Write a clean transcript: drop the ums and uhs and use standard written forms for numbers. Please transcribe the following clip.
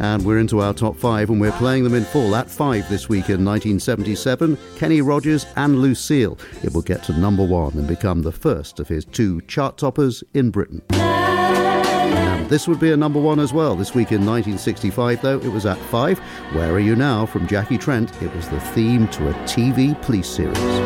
And we're into our top 5, and we're playing them in full. At 5 this week in 1977, Kenny Rogers and Lucille. It will get to number 1 and become the first of his 2 chart toppers in Britain. And this would be a number 1 as well. This week in 1965, though, it was at 5. Where Are You Now from Jackie Trent. It was the theme to a TV police series.